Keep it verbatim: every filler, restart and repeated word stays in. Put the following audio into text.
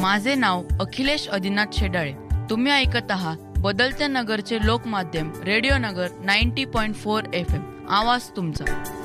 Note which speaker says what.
Speaker 1: माझे नाव अखिलेश आदिनाथ शेडाळे. तुम्ही ऐकत आहात बदलत्या नगरचे लोकमाध्यम रेडिओ नगर ninety point four F M. आवाज तुमचा.